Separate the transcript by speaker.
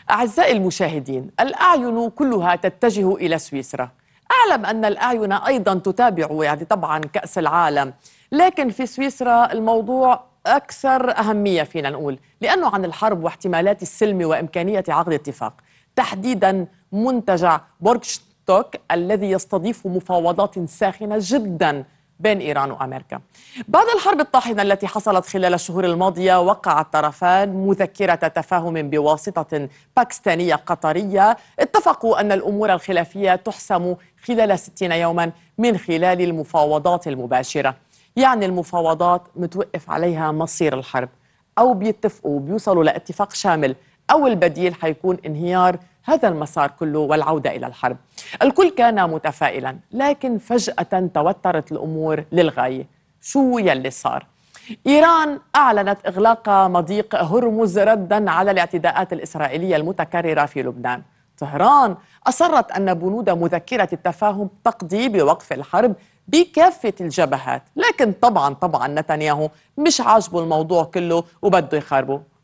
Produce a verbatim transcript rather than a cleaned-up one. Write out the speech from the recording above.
Speaker 1: أعزائي المشاهدين، الأعين كلها تتجه إلى سويسرا. أعلم أن الأعين أيضا تتابع يعني طبعا كأس العالم، لكن في سويسرا الموضوع أكثر أهمية فينا نقول، لأنه عن الحرب واحتمالات السلم وإمكانية عقد اتفاق، تحديدا منتجع بورغشتوك الذي يستضيف مفاوضات ساخنة جدا بين إيران وأمريكا. بعد الحرب الطاحنة التي حصلت خلال الشهور الماضية، وقع الطرفان مذكرة تفاهم بواسطة باكستانية قطرية. اتفقوا أن الأمور الخلافية تحسم خلال ستين يوما من خلال المفاوضات المباشرة. يعني المفاوضات متوقف عليها مصير الحرب، أو بيتفقوا بيوصلوا لاتفاق شامل، أو البديل حيكون انهيار هذا المسار كله والعودة إلى الحرب. الكل كان متفائلا، لكن فجأة توترت الأمور للغاية. شو يلي صار؟ إيران أعلنت إغلاق مضيق هرمز رداً على الاعتداءات الإسرائيلية المتكررة في لبنان. طهران أصرت أن بنود مذكرة التفاهم تقضي بوقف الحرب بكافة الجبهات، لكن طبعاً طبعاً نتنياهو مش عاجبه الموضوع كله وبده يخربه.